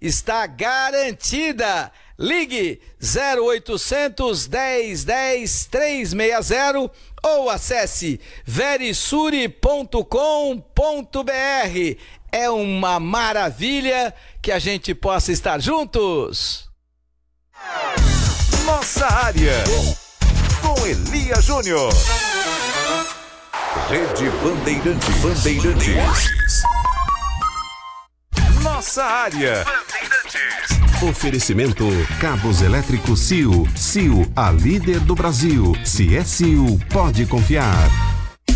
está garantida. Ligue 0800 10 10 360 ou acesse verisuri.com.br. É uma maravilha que a gente possa estar juntos. Nossa área, com Elia Júnior. Rede Bandeirantes. Nossa área. Oferecimento Cabos Elétricos CIO. CIO, a líder do Brasil. Se é CIO, pode confiar.